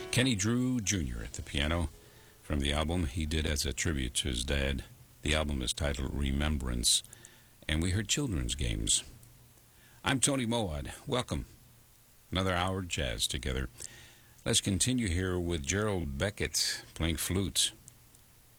Kenny Drew Jr. at the piano from the album he did as a tribute to his dad. The album is titled Remembrance, and we heard Children's Games. I'm Tony Moad. Welcome. Another hour of jazz together. Let's continue here with Gerald Beckett playing flute.